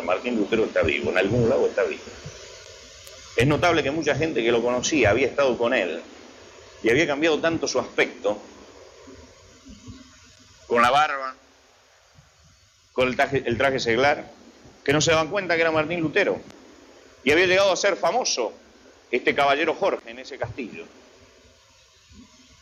Martín Lutero está vivo, en algún lado está vivo. Es notable que mucha gente que lo conocía había estado con él y había cambiado tanto su aspecto, con la barba, con el traje seglar, que no se daban cuenta que era Martín Lutero. Y había llegado a ser famoso este caballero Jorge en ese castillo.